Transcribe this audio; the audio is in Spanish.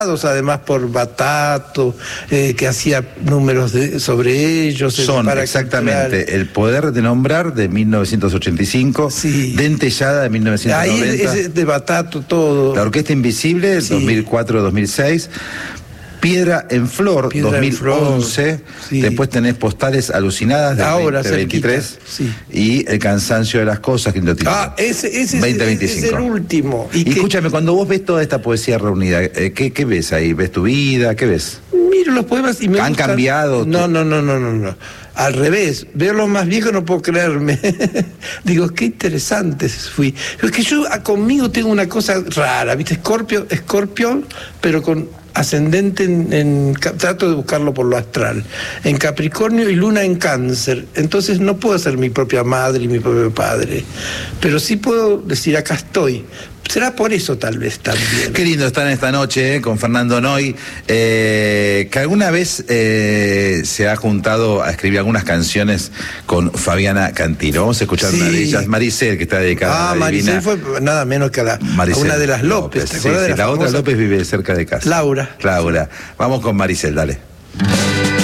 además por Batato, que hacía números sobre ellos. Son exactamente El Poder de Nombrar de 1985, sí. Dentellada de 1990. Ahí es de Batato todo. La Orquesta Invisible, sí. 2004-2006. Piedra en Flor, Piedra 2011, en Flor, sí. Después tenés Postales Alucinadas de ahora 2023, sí. Y El Cansancio de las Cosas, que lo título. Ese 2025. es el último. Y escúchame, cuando vos ves toda esta poesía reunida, ¿qué ves ahí? ¿Ves tu vida? ¿Qué ves? Miro los poemas y me ¿Han gustan. cambiado? No. Al revés, veo los más viejos no puedo creerme. Digo, qué interesantes fui. Es que yo conmigo tengo una cosa rara, ¿viste? Escorpio, pero con ascendente trato de buscarlo por lo astral, en Capricornio y Luna en Cáncer. Entonces no puedo ser mi propia madre y mi propio padre, pero sí puedo decir, acá estoy. Será por eso tal vez también. Qué lindo estar en esta noche con Fernando Noy, que alguna vez se ha juntado a escribir algunas canciones con Fabiana Cantilo. Vamos a escuchar una de ellas, Maricel, que está dedicada a la divina. Maricel fue nada menos que a una de las López. ¿Te acuerdas de la otra López vive cerca de casa. Laura. Vamos con Maricel, dale.